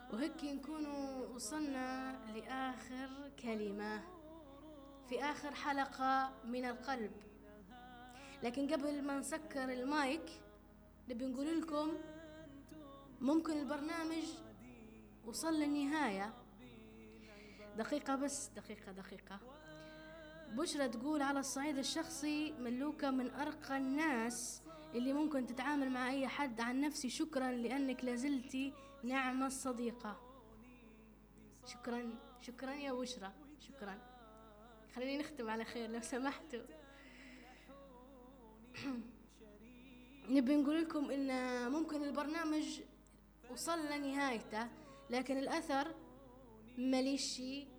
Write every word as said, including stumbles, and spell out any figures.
وهيك نكونوا وصلنا لآخر كلمة في آخر حلقة من القلب. لكن قبل ما نسكر المايك نبي نقول لكم ممكن البرنامج وصل للنهاية. دقيقة بس، دقيقة دقيقة. بشرى تقول على الصعيد الشخصي ملوكة من أرقى الناس اللي ممكن تتعامل مع أي حد. عن نفسي شكرا لأنك لازلتي نعمة الصديقة. شكرا شكرا يا بشرى، شكرا. خليني نختم على خير لو سمحتوا. نبي نقول لكم إن ممكن البرنامج وصل لنهايته، لكن الأثر مليشي